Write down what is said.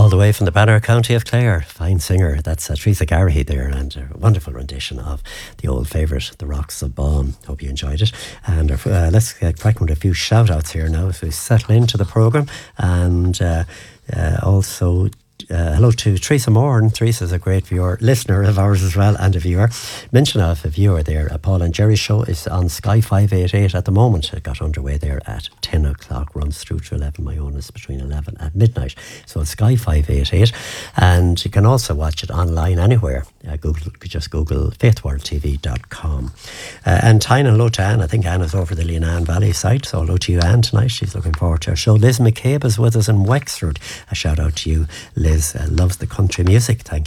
All the way from the Banner County of Clare, fine singer. That's Teresa Garrahy there, and a wonderful rendition of the old favourite, The Rocks of Bawn. Hope you enjoyed it. And let's get cracking with a few shout outs here now as we settle into the programme. And also, hello to Teresa Moore, and Teresa's a great listener of ours as well, and a viewer. Mention of a viewer there, Paul and Jerry's show is on Sky 588 at the moment. It got underway there at 10 o'clock, runs through to 11. My own is between 11 and midnight. So it's Sky 588, and you can also watch it online anywhere. Just Google faithworldtv.com. And Tyne, hello to Anne. I think Anne is over the Leanan Valley site, so hello to you, Anne, tonight. She's looking forward to our show. Liz McCabe is with us in Wexford. A shout out to you, Liz. Loves the country music. Thank